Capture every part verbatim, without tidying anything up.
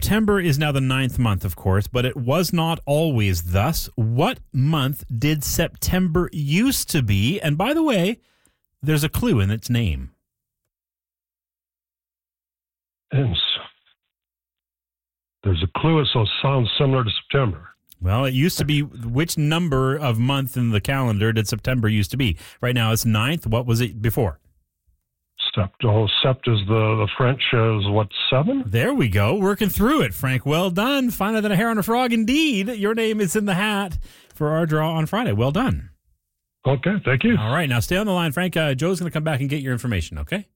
September is now the ninth month, of course, but it was not always thus. What month did September used to be? And by the way, there's a clue in its name. Hence, there's a clue. It so sounds similar to September. Well, it used to be, which number of month in the calendar did September used to be? Right now it's ninth. What was it before? Sept. Oh, sept is the, the French is what, seven? There we go. Working through it, Frank. Well done. Finer than a hair on a frog. Indeed. Your name is in the hat for our draw on Friday. Well done. Okay, thank you. All right. Now stay on the line, Frank. Uh, Joe's going to come back and get your information, okay?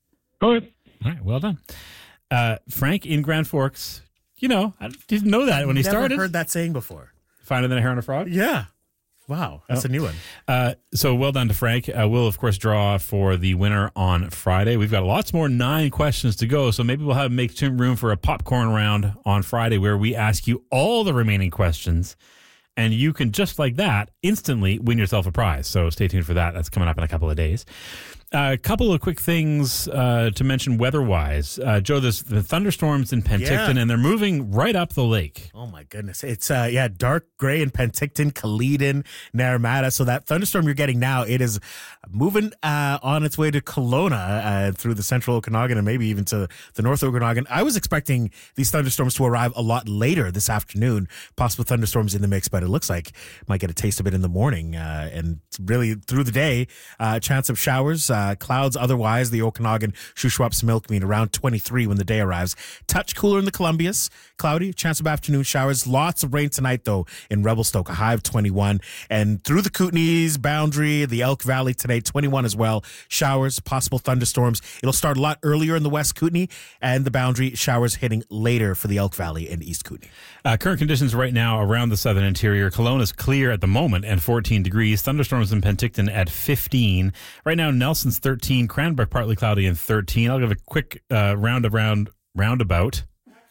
Go ahead. All right. Well done. Uh, Frank in Grand Forks, you know, I didn't know that when he Never started. heard that saying before. Finer than a hair on a frog? Yeah. Wow. That's Oh. a new one. Uh, so well done to Frank. Uh, we'll, of course, draw for the winner on Friday. We've got lots more nine questions to go, so maybe we'll have make room for a popcorn round on Friday where we ask you all the remaining questions, and you can, just like that, instantly win yourself a prize. So stay tuned for that. That's coming up in a couple of days. Uh, a couple of quick things uh, to mention weather-wise. Uh, Joe, there's the thunderstorms in Penticton, Yeah. and they're moving right up the lake. Oh my goodness. It's uh yeah, dark gray in Penticton, Caledon, Naramata. So that thunderstorm you're getting now, it is moving uh on its way to Kelowna uh, through the central Okanagan and maybe even to the north Okanagan. I was expecting these thunderstorms to arrive a lot later this afternoon. Possible thunderstorms in the mix, but it looks like might get a taste of it in the morning uh, and really through the day. Uh, chance of showers. Uh, Uh, clouds otherwise, the Okanagan, Shuswap's Milkmead around twenty-three when the day arrives. Touch cooler in the Columbias, cloudy, chance of afternoon showers. Lots of rain tonight, though, in Revelstoke, a high of twenty-one. And through the Kootenays, Boundary, the Elk Valley today, twenty-one as well. Showers, possible thunderstorms. It'll start a lot earlier in the West Kootenay and the Boundary, showers hitting later for the Elk Valley and East Kootenay. Uh, current conditions right now around the southern interior. Kelowna is clear at the moment and fourteen degrees. Thunderstorms in Penticton at fifteen. Right now, Nelson's thirteen. Cranbrook partly cloudy and thirteen. I'll give a quick uh, round around roundabout.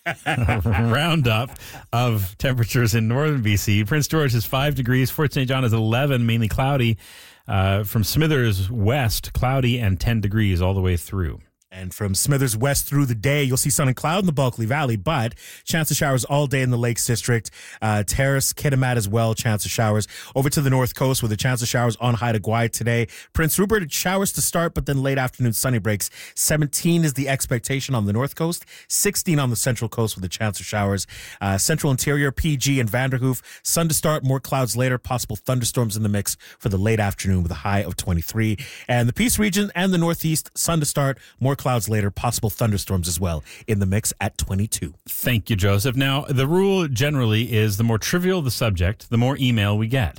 roundup of temperatures in northern B C. Prince George is five degrees. Fort Saint John is eleven, mainly cloudy. Uh, from Smithers west, cloudy and ten degrees all the way through. And from Smithers west through the day, you'll see sun and cloud in the Bulkley Valley, but chance of showers all day in the Lakes District. Uh, Terrace, Kitimat as well, chance of showers. Over to the North Coast with a chance of showers on Haida Gwaii today. Prince Rupert, showers to start, but then late afternoon sunny breaks. seventeen is the expectation on the North Coast. sixteen on the Central Coast with a chance of showers. Uh, Central Interior, P G and Vanderhoof, sun to start, more clouds later. Possible thunderstorms in the mix for the late afternoon with a high of twenty-three. And the Peace Region and the Northeast, sun to start, more clouds later, possible thunderstorms as well in the mix at twenty-two. Thank you, Joseph. Now, the rule generally is the more trivial the subject, the more email we get.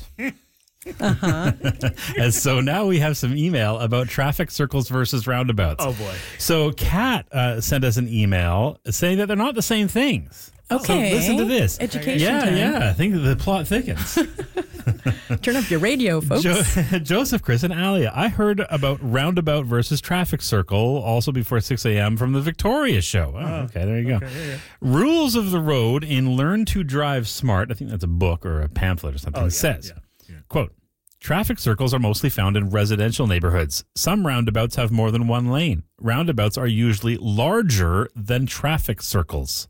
Uh-huh. And so now we have some email about traffic circles versus roundabouts. Oh, boy. So Kat uh, sent us an email saying that they're not the same things. Okay. So listen to this. Education Yeah, time. yeah. I think the plot thickens. Turn up your radio, folks. Jo- Joseph, Chris, and Alia, I heard about roundabout versus traffic circle also before six a.m. from the Victoria show. Oh, okay, there you go. Okay, yeah, yeah. Rules of the Road in Learn to Drive Smart, I think that's a book or a pamphlet or something, Oh, yeah, says, yeah, yeah. quote, traffic circles are mostly found in residential neighborhoods. Some roundabouts have more than one lane. Roundabouts are usually larger than traffic circles.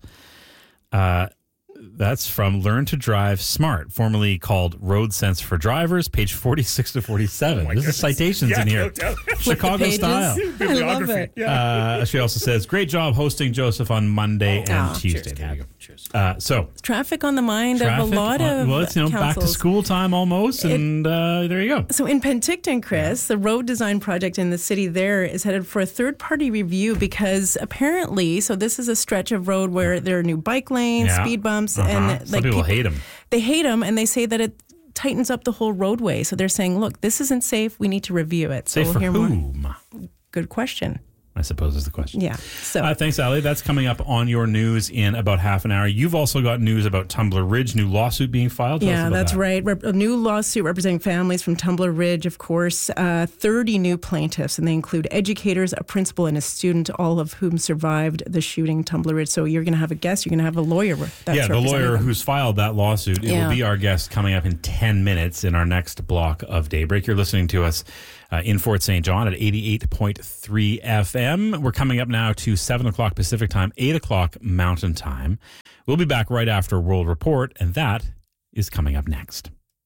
Uh, That's from Learn to Drive Smart, formerly called Road Sense for Drivers, page forty-six to forty-seven. Oh There's the citations Yeah, in here. no doubt. Chicago pages. style. I love it. Uh, she also says, great job hosting, Joseph, on Monday and Oh, Tuesday. cheers, There you Kat. go. Cheers. Uh, so, Traffic on the mind traffic of a lot on- of well, it's, you know, back to councils. school time almost, and uh, there you go. So in Penticton, Chris, the road design project in the city there is headed for a third-party review because apparently, so this is a stretch of road where there are new bike lanes, Yeah. speed bumps, Uh-huh. and Some people hate 'em. They hate them, and they say that it tightens up the whole roadway. So they're saying, look, this isn't safe. We need to review it. So Safe we'll for hear more. whom? Good question. I suppose is the question. Yeah. So Uh, thanks, Ali. That's coming up on your news in about half an hour. You've also got news about Tumbler Ridge, new lawsuit being filed. Tell us yeah, about that's that. right. Rep- a new lawsuit representing families from Tumbler Ridge, of course. Uh, thirty new plaintiffs, and they include educators, a principal, and a student, all of whom survived the shooting in Tumbler Ridge. So you're going to have a guest. You're going to have a lawyer. That's Yeah, the representing lawyer them. who's filed that lawsuit. It Yeah. will be our guest coming up in ten minutes in our next block of Daybreak. You're listening to us uh, in Fort Saint John at eighty-eight point three F M. We're coming up now to seven o'clock Pacific time, eight o'clock Mountain time. We'll be back right after World Report, and that is coming up next.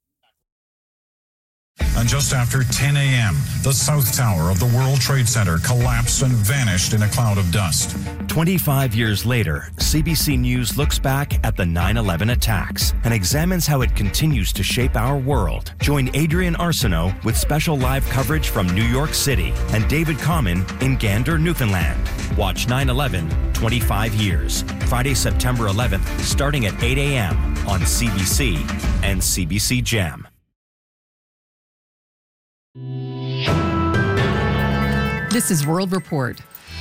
And just after ten a.m., the South Tower of the World Trade Center collapsed and vanished in a cloud of dust. twenty-five years later, C B C News looks back at the nine eleven attacks and examines how it continues to shape our world. Join Adrian Arsenault with special live coverage from New York City and David Common in Gander, Newfoundland. Watch nine eleven, twenty-five years, Friday, September eleventh, starting at eight a.m. on C B C and C B C Gem. This is World Report.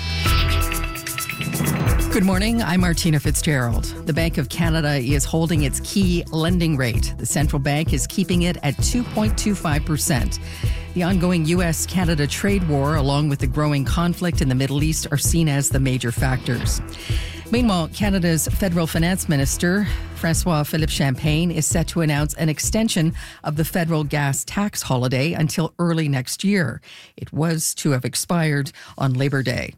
Good morning, I'm Martina Fitzgerald. The Bank of Canada is holding its key lending rate. The central bank is keeping it at two point two five percent. The ongoing U S Canada trade war, along with the growing conflict in the Middle East, are seen as the major factors. Meanwhile, Canada's federal finance minister, François-Philippe Champagne, is set to announce an extension of the federal gas tax holiday until early next year. It was to have expired on Labor Day.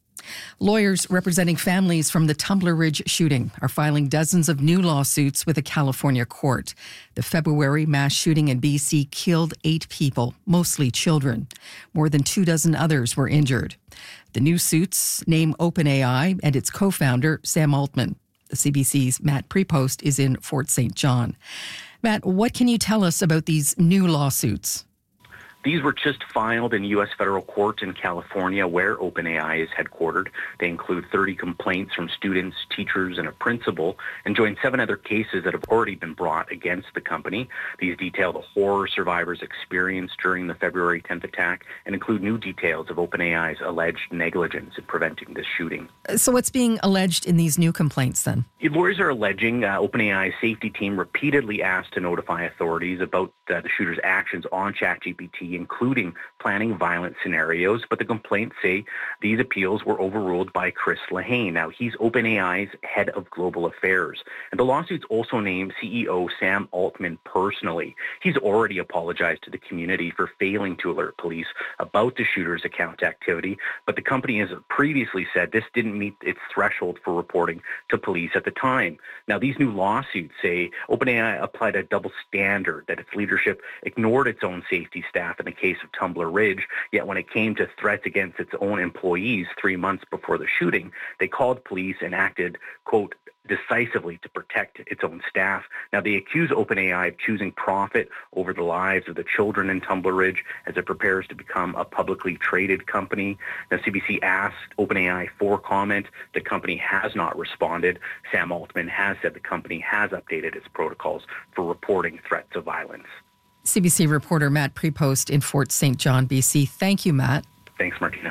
Lawyers representing families from the Tumbler Ridge shooting are filing dozens of new lawsuits with a California court. The February mass shooting in B C killed eight people, mostly children. More than two dozen others were injured. The new suits name OpenAI and its co-founder, Sam Altman. The C B C's Matt Prepost is in Fort Saint John. Matt, what can you tell us about these new lawsuits? These were just filed in U S federal court in California, where OpenAI is headquartered. They include thirty complaints from students, teachers, and a principal, and join seven other cases that have already been brought against the company. These detail the horror survivors experienced during the February tenth attack and include new details of OpenAI's alleged negligence in preventing this shooting. So what's being alleged in these new complaints then? Lawyers are alleging uh, OpenAI's safety team repeatedly asked to notify authorities about uh, the shooter's actions on ChatGPT, including planning violent scenarios, but the complaints say these appeals were overruled by Chris Lehane. Now, he's OpenAI's head of global affairs. And the lawsuits also name C E O Sam Altman personally. He's already apologized to the community for failing to alert police about the shooter's account activity, but the company has previously said this didn't meet its threshold for reporting to police at the time. Now, these new lawsuits say OpenAI applied a double standard, that its leadership ignored its own safety staff in the case of Tumbler Ridge, yet when it came to threats against its own employees three months before the shooting, they called police and acted, quote, decisively to protect its own staff. Now, they accuse OpenAI of choosing profit over the lives of the children in Tumbler Ridge as it prepares to become a publicly traded company. Now, C B C asked OpenAI for comment. The company has not responded. Sam Altman has said the company has updated its protocols for reporting threats of violence. C B C reporter Matt Prepost in Fort Saint John, B C. Thank you, Matt. Thanks, Martina.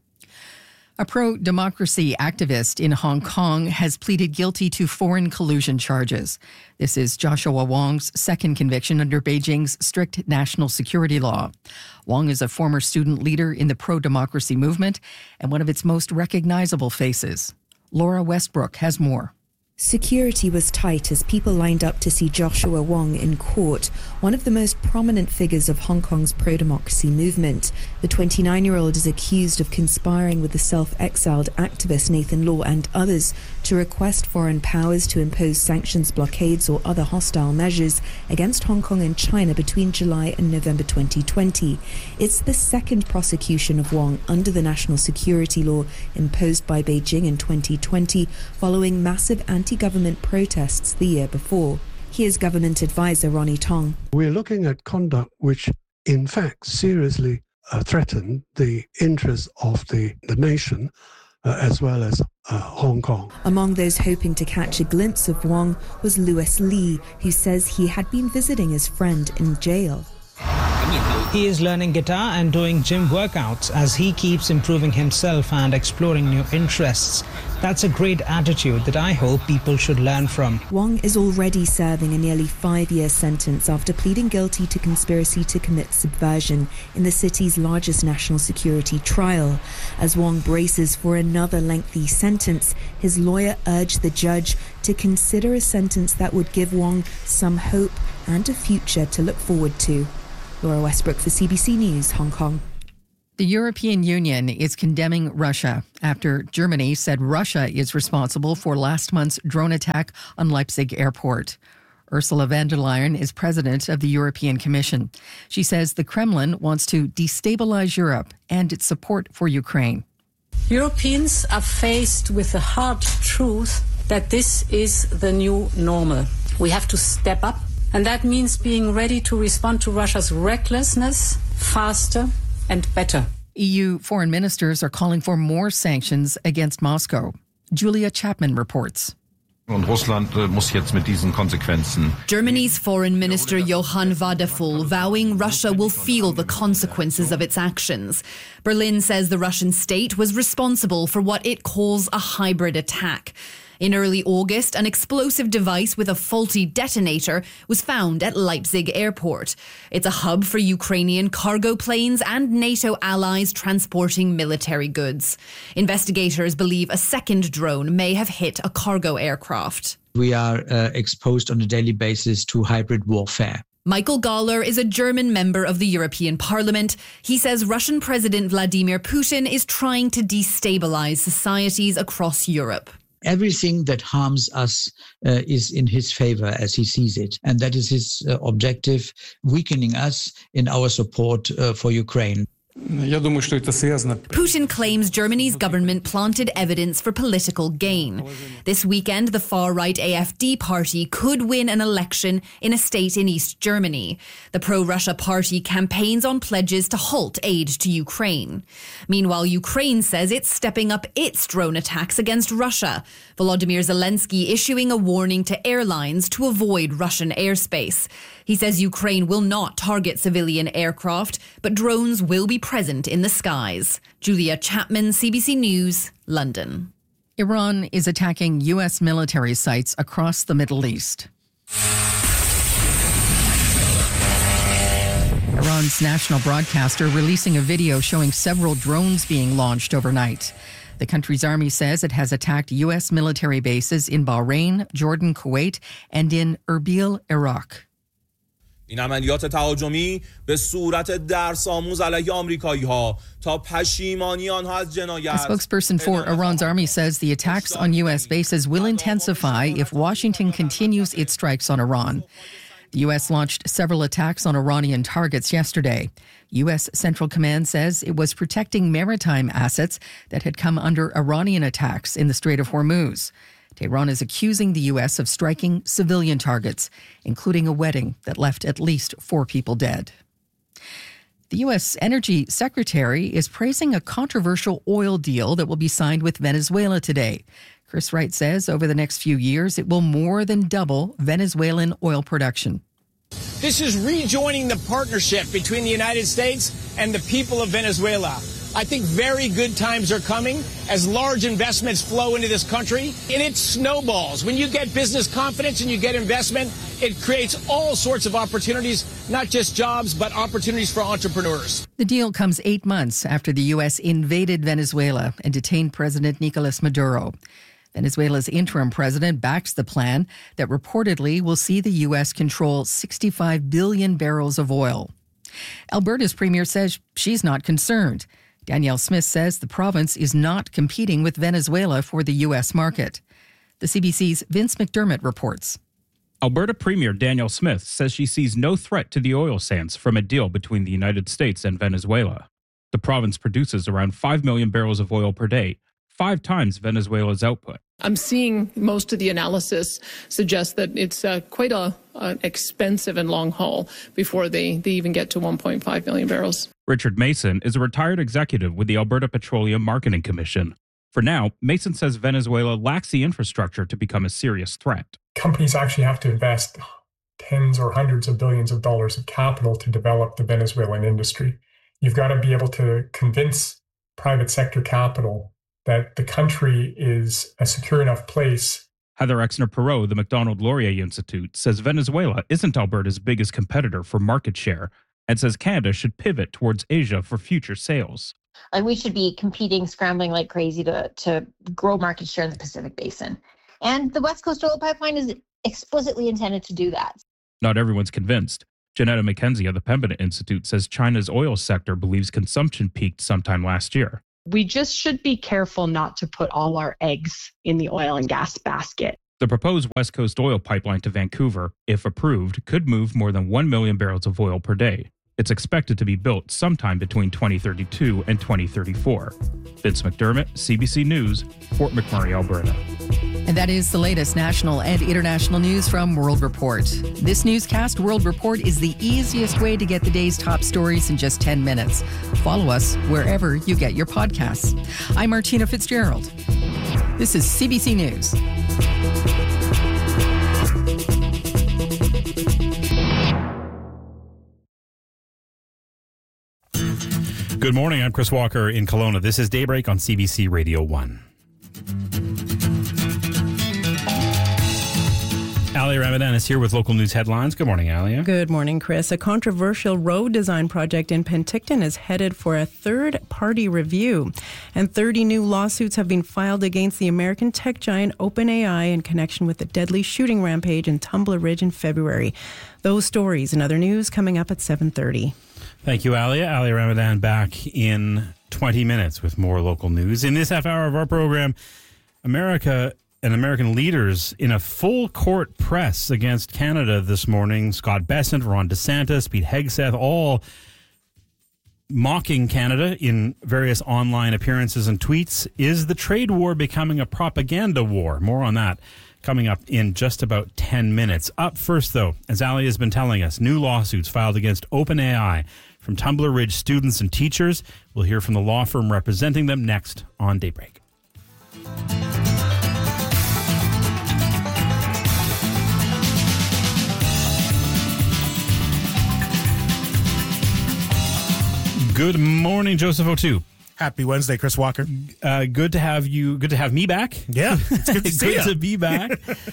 A pro-democracy activist in Hong Kong has pleaded guilty to foreign collusion charges. This is Joshua Wong's second conviction under Beijing's strict national security law. Wong is a former student leader in the pro-democracy movement and one of its most recognizable faces. Laura Westbrook has more. Security was tight as people lined up to see Joshua Wong in court, one of the most prominent figures of Hong Kong's pro-democracy movement. The twenty-nine-year-old is accused of conspiring with the self-exiled activist Nathan Law and others to request foreign powers to impose sanctions, blockades or other hostile measures against Hong Kong and China between July and November twenty twenty. It's the second prosecution of Wong under the national security law imposed by Beijing in twenty twenty, following massive anti anti-government protests the year before. Here's government advisor Ronnie Tong. We're looking at conduct which, in fact, seriously uh, threatened the interests of the, the nation uh, as well as uh, Hong Kong. Among those hoping to catch a glimpse of Wong was Louis Lee, who says he had been visiting his friend in jail. He is learning guitar and doing gym workouts as he keeps improving himself and exploring new interests. That's a great attitude that I hope people should learn from. Wong is already serving a nearly five-year sentence after pleading guilty to conspiracy to commit subversion in the city's largest national security trial. As Wong braces for another lengthy sentence, his lawyer urged the judge to consider a sentence that would give Wong some hope and a future to look forward to. Laura Westbrook for C B C News, Hong Kong. The European Union is condemning Russia after Germany said Russia is responsible for last month's drone attack on Leipzig airport. Ursula von der Leyen is president of the European Commission. She says the Kremlin wants to destabilize Europe and its support for Ukraine. Europeans are faced with the hard truth that this is the new normal. We have to step up, and that means being ready to respond to Russia's recklessness faster and better. E U foreign ministers are calling for more sanctions against Moscow. Julia Chapman reports. Germany's Foreign Minister Johann Wadephul vowing Russia will feel the consequences of its actions. Berlin says the Russian state was responsible for what it calls a hybrid attack. In early August, an explosive device with a faulty detonator was found at Leipzig airport. It's a hub for Ukrainian cargo planes and NATO allies transporting military goods. Investigators believe a second drone may have hit a cargo aircraft. We are uh, exposed on a daily basis to hybrid warfare. Michael Gahler is a German member of the European Parliament. He says Russian President Vladimir Putin is trying to destabilize societies across Europe. Everything that harms us uh, is in his favor as he sees it. And that is his uh, objective, weakening us in our support uh, for Ukraine. Putin claims Germany's government planted evidence for political gain. This weekend, the far-right A F D party could win an election in a state in East Germany. The pro-Russia party campaigns on pledges to halt aid to Ukraine. Meanwhile, Ukraine says it's stepping up its drone attacks against Russia. Volodymyr Zelensky issuing a warning to airlines to avoid Russian airspace. He says Ukraine will not target civilian aircraft, but drones will be present in the skies. Julia Chapman, C B C News, London. Iran is attacking U S military sites across the Middle East. Iran's national broadcaster releasing a video showing several drones being launched overnight. The country's army says it has attacked U S military bases in Bahrain, Jordan, Kuwait, and in Erbil, Iraq. این عملیات تهاجمی به صورت درس‌آموز علیه آمریکایی‌ها تا پشیمانی آنها از جنایت. A spokesperson for Iran's army says the attacks on U S bases will intensify if Washington continues its strikes on Iran. The U S launched several attacks on Iranian targets yesterday. U S Central Command says it was protecting maritime assets that had come under Iranian attacks in the Strait of Hormuz. Tehran is accusing the U S of striking civilian targets, including a wedding that left at least four people dead. The U S Energy Secretary is praising a controversial oil deal that will be signed with Venezuela today. Chris Wright says over the next few years, it will more than double Venezuelan oil production. This is rejoining the partnership between the United States and the people of Venezuela. I think very good times are coming as large investments flow into this country, and it snowballs. When you get business confidence and you get investment, it creates all sorts of opportunities, not just jobs, but opportunities for entrepreneurs. The deal comes eight months after the U S invaded Venezuela and detained President Nicolas Maduro. Venezuela's interim president backs the plan that reportedly will see the U S control sixty-five billion barrels of oil. Alberta's premier says she's not concerned. Danielle Smith says the province is not competing with Venezuela for the U S market. The C B C's Vince McDermott reports. Alberta Premier Danielle Smith says she sees no threat to the oil sands from a deal between the United States and Venezuela. The province produces around five million barrels of oil per day, five times Venezuela's output. I'm seeing most of the analysis suggest that it's uh, quite a, an expensive and long haul before they, they even get to one point five million barrels. Richard Mason is a retired executive with the Alberta Petroleum Marketing Commission. For now, Mason says Venezuela lacks the infrastructure to become a serious threat. Companies actually have to invest tens or hundreds of billions of dollars of capital to develop the Venezuelan industry. You've got to be able to convince private sector capital that the country is a secure enough place. Heather Exner-Perot, the Macdonald Laurier Institute, says Venezuela isn't Alberta's biggest competitor for market share and says Canada should pivot towards Asia for future sales. And we should be competing, scrambling like crazy to, to grow market share in the Pacific Basin. And the West Coast Oil Pipeline is explicitly intended to do that. Not everyone's convinced. Janetta McKenzie of the Pembina Institute says China's oil sector believes consumption peaked sometime last year. We just should be careful not to put all our eggs in the oil and gas basket. The proposed West Coast oil pipeline to Vancouver, if approved, could move more than one million barrels of oil per day. It's expected to be built sometime between twenty thirty-two and twenty thirty-four. Vince McDermott, C B C News, Fort McMurray, Alberta. And that is the latest national and international news from World Report. This newscast, World Report, is the easiest way to get the day's top stories in just ten minutes. Follow us wherever you get your podcasts. I'm Martina Fitzgerald. This is C B C News. Good morning. I'm Chris Walker in Kelowna. This is Daybreak on C B C Radio one. Alia Ramadan is here with local news headlines. Good morning, Alia. Good morning, Chris. A controversial road design project in Penticton is headed for a third-party review, and thirty new lawsuits have been filed against the American tech giant OpenAI in connection with the deadly shooting rampage in Tumbler Ridge in February. Those stories and other news coming up at seven thirty. Thank you, Alia. Alia Ramadan back in twenty minutes with more local news. In this half hour of our program, America and American leaders in a full court press against Canada this morning. Scott Bessent, Ron DeSantis, Pete Hegseth, all mocking Canada in various online appearances and tweets. Is the trade war becoming a propaganda war? More on that coming up in just about ten minutes. Up first, though, as Ali has been telling us, new lawsuits filed against OpenAI from Tumbler Ridge students and teachers. We'll hear from the law firm representing them next on Daybreak. Good morning, Joseph O'Toole. Happy Wednesday, Chris Walker. Uh, good to have you. Good to have me back. Yeah, it's good to see good you. to be back.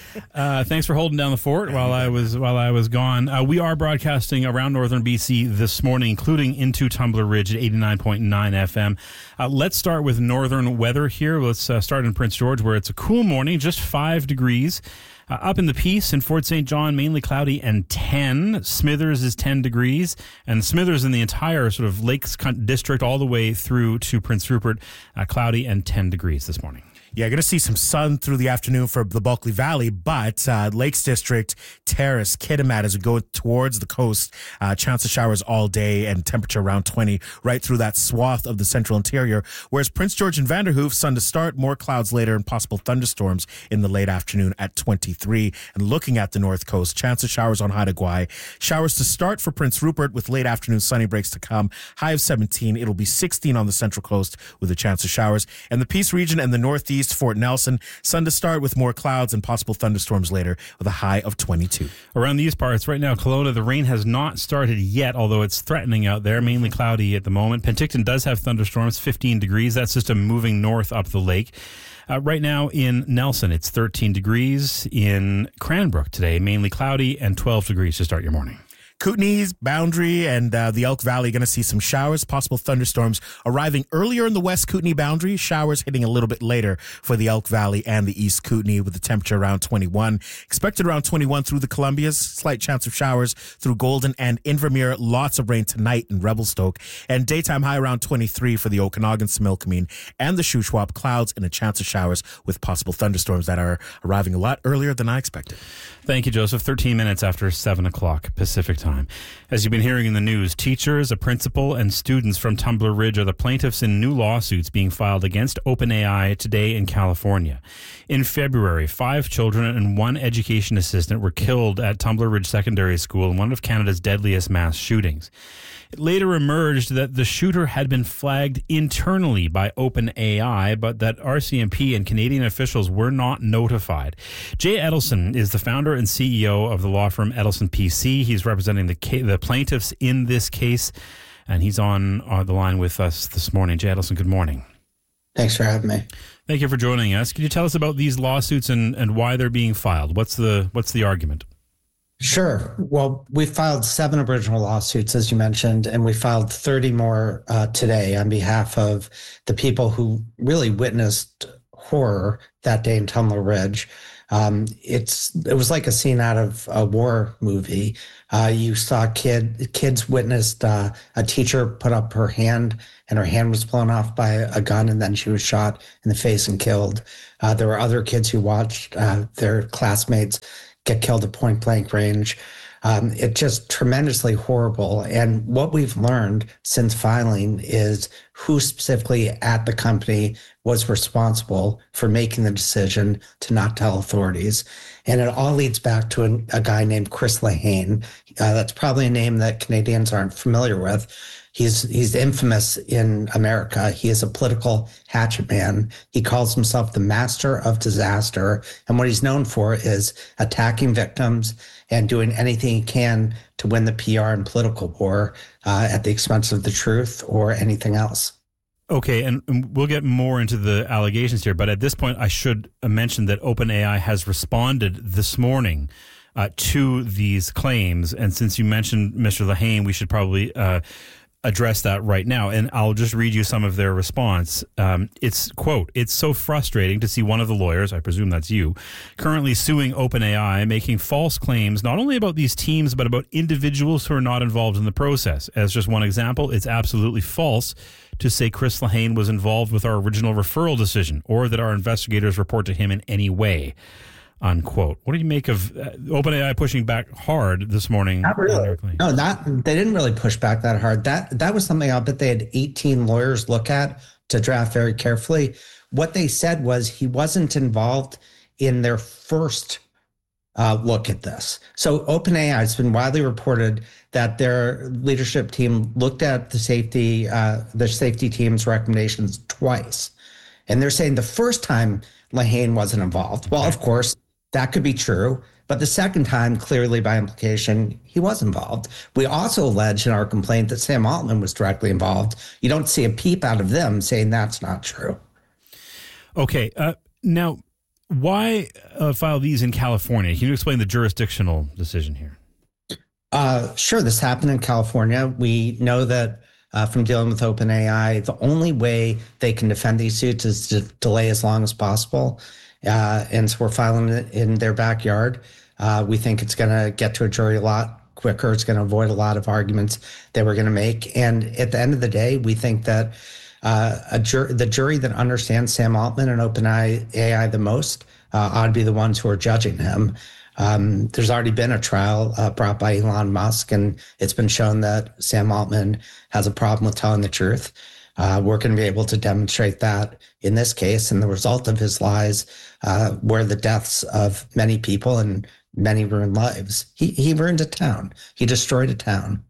Uh, thanks for holding down the fort while I was while I was gone. Uh, we are broadcasting around northern B C this morning, including into Tumbler Ridge at eighty-nine point nine F M. Uh, let's start with northern weather here. Let's uh, start in Prince George, where it's a cool morning, just five degrees. Uh, up in the Peace in Fort Saint John, mainly cloudy and ten. Smithers is ten degrees. And Smithers in the entire sort of Lakes District all the way through to Prince Rupert, uh, cloudy and ten degrees this morning. Yeah, going to see some sun through the afternoon for the Bulkley Valley, but uh, Lakes District, Terrace, Kitimat, as we go towards the coast, uh, chance of showers all day and temperature around twenty right through that swath of the central interior. Whereas Prince George and Vanderhoof, sun to start, more clouds later and possible thunderstorms in the late afternoon at twenty-three. And looking at the north coast, chance of showers on Haida Gwaii. Showers to start for Prince Rupert with late afternoon sunny breaks to come. High of seventeen. It'll be sixteen on the central coast with a chance of showers. And the Peace region and the northeast, Fort Nelson, sun to start with more clouds and possible thunderstorms later with a high of twenty-two. Around these parts right now, Kelowna, the rain has not started yet, although it's threatening out there, mainly cloudy at the moment. Penticton does have thunderstorms, fifteen degrees. That system moving north up the lake. Uh, right now in Nelson, it's thirteen degrees. In Cranbrook today, mainly cloudy and twelve degrees to start your morning. Kootenays, Boundary, and uh, the Elk Valley going to see some showers, possible thunderstorms arriving earlier in the West Kootenay boundary, showers hitting a little bit later for the Elk Valley and the East Kootenay with the temperature around twenty-one. Expected around twenty-one through the Columbias, slight chance of showers through Golden and Invermere, lots of rain tonight in Revelstoke, and daytime high around twenty-three for the Okanagan, Similkameen, and the Shuswap, clouds and a chance of showers with possible thunderstorms that are arriving a lot earlier than I expected. Thank you, Joseph. thirteen minutes after seven o'clock Pacific time. As you've been hearing in the news, teachers, a principal, and students from Tumbler Ridge are the plaintiffs in new lawsuits being filed against OpenAI today in California. In February, five children and one education assistant were killed at Tumbler Ridge Secondary School in one of Canada's deadliest mass shootings. It later emerged that the shooter had been flagged internally by OpenAI, but that R C M P and Canadian officials were not notified. Jay Edelson is the founder and C E O of the law firm Edelson P C. He's representing the ca- the plaintiffs in this case, and he's on uh, the line with us this morning. Jay Edelson, good morning. Thanks for having me. Thank you for joining us. Can you tell us about these lawsuits and, and why they're being filed? What's the what's the argument? Sure. Well, we filed seven original lawsuits, as you mentioned, and we filed thirty more uh, today on behalf of the people who really witnessed horror that day in Tumbler Ridge. Um, it's it was like a scene out of a war movie. Uh, you saw kid kids witnessed uh, a teacher put up her hand, and her hand was blown off by a gun, and then she was shot in the face and killed. Uh, there were other kids who watched uh, their classmates get killed at point blank range. Um, it's just tremendously horrible. And what we've learned since filing is who specifically at the company was responsible for making the decision to not tell authorities. And it all leads back to a, a guy named Chris Lehane. Uh, that's probably a name that Canadians aren't familiar with. He's he's infamous in America. He is a political hatchet man. He calls himself the master of disaster. And what he's known for is attacking victims and doing anything he can to win the P R and political war uh, at the expense of the truth or anything else. Okay, and we'll get more into the allegations here, but at this point, I should mention that OpenAI has responded this morning uh, to these claims. And since you mentioned Mister Lehane, we should probably uh, address that right now. And I'll just read you some of their response. Um, it's, quote, "It's so frustrating to see one of the lawyers, I presume that's you, currently suing OpenAI, making false claims not only about these teams, but about individuals who are not involved in the process. As just one example, it's absolutely false to say Chris Lehane was involved with our original referral decision or that our investigators report to him in any way," unquote. What do you make of uh, OpenAI pushing back hard this morning? Not really. No, that they didn't really push back that hard. That that was something I'll bet they had eighteen lawyers look at to draft very carefully. What they said was he wasn't involved in their first uh, look at this. So OpenAI, has been widely reported that their leadership team looked at the safety uh, the safety team's recommendations twice, and they're saying the first time Lehane wasn't involved. Well, of course, that could be true. But the second time, clearly by implication, he was involved. We also allege in our complaint that Sam Altman was directly involved. You don't see a peep out of them saying that's not true. Okay. Uh, now, why uh, file these in California? Can you explain the jurisdictional decision here? Uh, sure. This happened in California. We know that uh, from dealing with OpenAI, the only way they can defend these suits is to delay as long as possible. Uh, and so we're filing it in their backyard. Uh, we think it's going to get to a jury a lot quicker. It's going to avoid a lot of arguments that we're going to make. And at the end of the day, we think that uh, a jur- the jury that understands Sam Altman and OpenAI the most uh, ought to be the ones who are judging him. Um, there's already been a trial uh, brought by Elon Musk, and it's been shown that Sam Altman has a problem with telling the truth. Uh, we're going to be able to demonstrate that in this case, and the result of his lies uh, were the deaths of many people and many ruined lives. He, he ruined a town. He destroyed a town.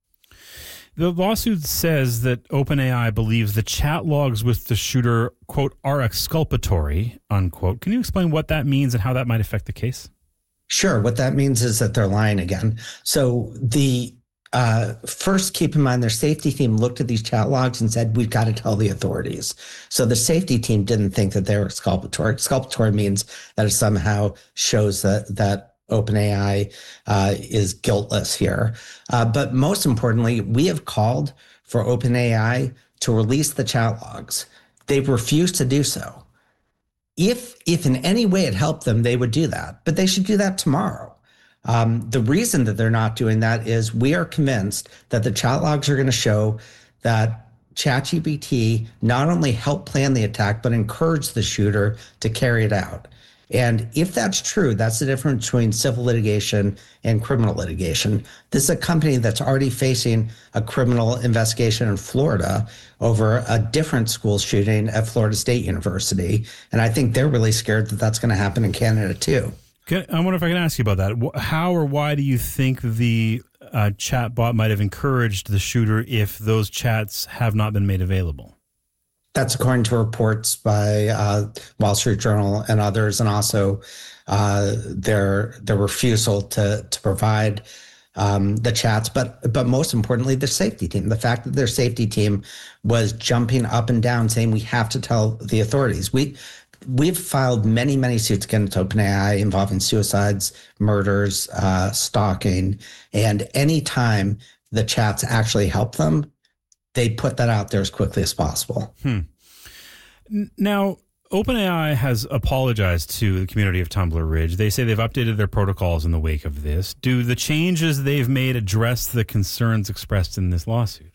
The lawsuit says that OpenAI believes the chat logs with the shooter, quote, are exculpatory, unquote. Can you explain what that means and how that might affect the case? Sure. What that means is that they're lying again. So the uh, first, keep in mind, their safety team looked at these chat logs and said, we've got to tell the authorities. So the safety team didn't think that they were exculpatory. Exculpatory means that it somehow shows that that OpenAI uh, is guiltless here. Uh, but most importantly, we have called for OpenAI to release the chat logs. They've refused to do so. If, if in any way it helped them, they would do that, but they should do that tomorrow. Um, the reason that they're not doing that is we are convinced that the chat logs are going to show that ChatGPT not only helped plan the attack, but encouraged the shooter to carry it out. And if that's true, that's the difference between civil litigation and criminal litigation. This is a company that's already facing a criminal investigation in Florida over a different school shooting at Florida State University. And I think they're really scared that that's going to happen in Canada too. Okay, I wonder if I can ask you about that. How or why do you think the uh, chat bot might have encouraged the shooter if those chats have not been made available? That's according to reports by uh, Wall Street Journal and others, and also uh, their their refusal to to provide um, the chats. But but most importantly, the safety team. The fact that their safety team was jumping up and down, saying we have to tell the authorities. We we've filed many many suits against OpenAI involving suicides, murders, uh, stalking, and any time the chats actually help them, they put that out there as quickly as possible. Hmm. Now, OpenAI has apologized to the community of Tumbler Ridge. They say they've updated their protocols in the wake of this. Do the changes they've made address the concerns expressed in this lawsuit?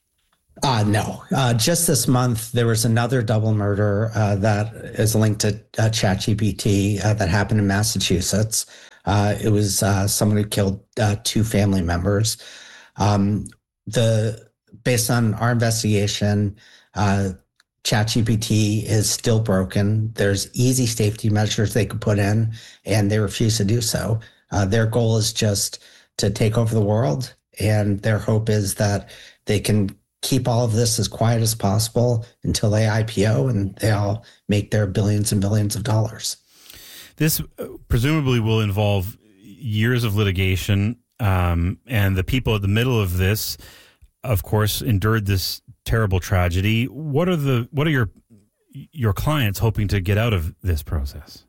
Uh, no. Uh, just this month, there was another double murder uh, that is linked to uh, ChatGPT uh, that happened in Massachusetts. Uh, it was uh, someone who killed uh, two family members. Um, the based on our investigation, uh, ChatGPT is still broken. There's easy safety measures they could put in, and they refuse to do so. Uh, their goal is just to take over the world, and their hope is that they can keep all of this as quiet as possible until they I P O and they all make their billions and billions of dollars. This presumably will involve years of litigation, um, and the people at the middle of this, of course, endured this terrible tragedy. What are the what are your your clients hoping to get out of this process?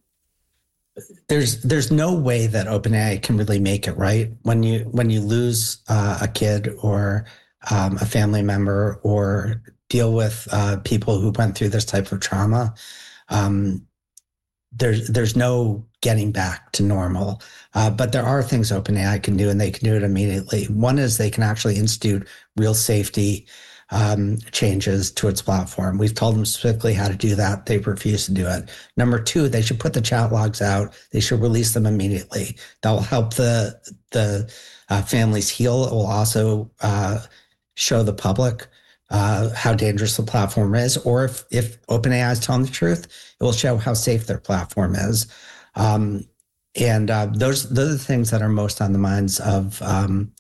There's there's no way that OpenAI can really make it right when you when you lose uh, a kid or um, a family member or deal with uh, people who went through this type of trauma. Um, there's there's no getting back to normal, uh, but there are things OpenAI can do, and they can do it immediately. One is they can actually institute real safety um, changes to its platform. We've told them specifically how to do that. They've refused to do it. Number two, they should put the chat logs out. They should release them immediately. That will help the the uh, families heal. It will also uh, show the public uh, how dangerous the platform is, or if if OpenAI is telling the truth, it will show how safe their platform is. Um, and uh, those those are the things that are most on the minds of um,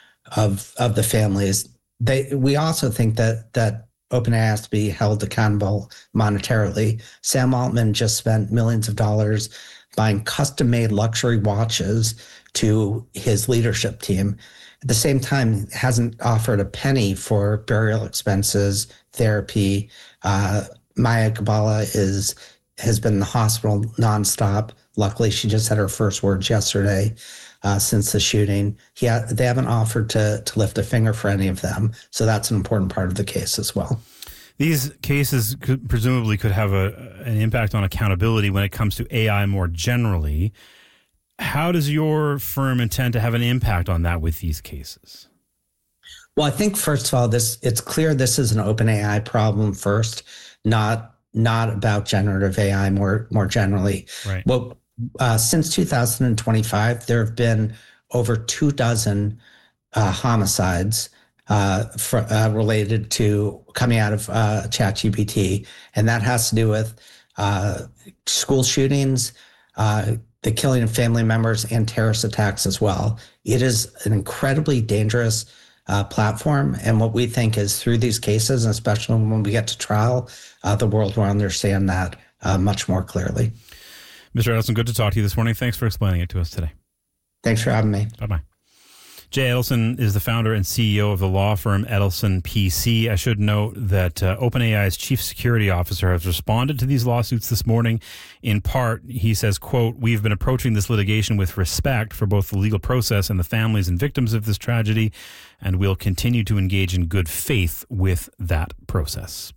of of the families. They we also think that that OpenAI has to be held accountable monetarily. Sam Altman just spent millions of dollars buying custom-made luxury watches to his leadership team. At the same time, hasn't offered a penny for burial expenses, therapy. Uh, Maya Gabala is has been in the hospital nonstop. Luckily, she just had her first words yesterday uh, since the shooting. He ha- they haven't offered to to lift a finger for any of them, so that's an important part of the case as well. These cases could, presumably could have a, an impact on accountability when it comes to A I more generally. How does your firm intend to have an impact on that with these cases? Well, I think, first of all, this it's clear this is an OpenAI problem first, not not about generative A I more more generally. Right. Well, uh, since two thousand twenty-five, there have been over two dozen uh, homicides uh, for, uh, related to coming out of uh, ChatGPT, and that has to do with uh, school shootings, uh, the killing of family members, and terrorist attacks as well. It is an incredibly dangerous uh, platform. And what we think is through these cases, and especially when we get to trial, uh, the world will understand that uh, much more clearly. Mister Edelson, good to talk to you this morning. Thanks for explaining it to us today. Thanks for having me. Bye-bye. Jay Edelson is the founder and C E O of the law firm Edelson P C. I should note that uh, OpenAI's chief security officer has responded to these lawsuits this morning. In part, he says, quote, "We've been approaching this litigation with respect for both the legal process and the families and victims of this tragedy, and we'll continue to engage in good faith with that process."